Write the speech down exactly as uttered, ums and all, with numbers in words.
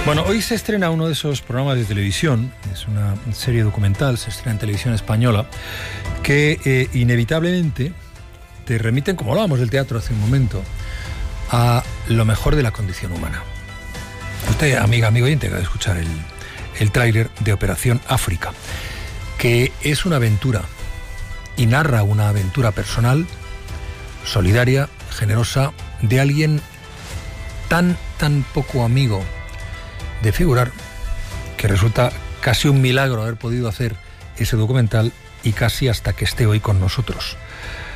Bueno, hoy se estrena uno de esos programas de televisión, es una serie documental, se estrena en televisión española, que eh, inevitablemente te remiten, como hablábamos del teatro hace un momento, a lo mejor de la condición humana. Usted, amiga, amigo oyente, acaba de escuchar el, el tráiler de Operación África, que es una aventura y narra una aventura personal, solidaria, generosa, de alguien tan, tan poco amigo de figurar, que resulta casi un milagro haber podido hacer ese documental y casi hasta que esté hoy con nosotros.